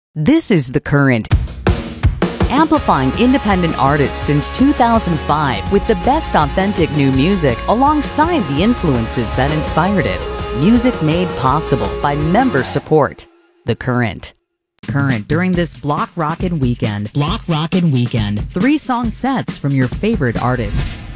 This is The Current, amplifying independent artists since 2005 with the best authentic new music alongside the influences that inspired it. Music made possible by member support. The Current. During this Block Rockin' Weekend. 3 song sets from your favorite artists.